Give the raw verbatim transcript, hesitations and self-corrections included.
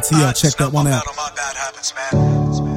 T L, check that one out. My bad habits, man.